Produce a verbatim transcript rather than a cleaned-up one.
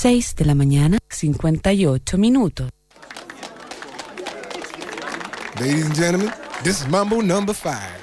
seis de la mañana, cincuenta y ocho minutos. Ladies and gentlemen, this is Mambo number five.